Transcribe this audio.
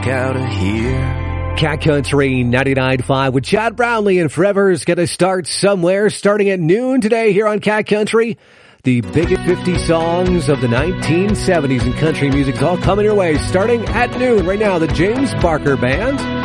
out of here. Cat Country 99.5 with Chad Brownlee, and Forever's going to start somewhere starting at noon today here on Cat Country. The biggest 50 songs of the 1970s in country music is all coming your way starting at noon. Right now, the James Barker Band.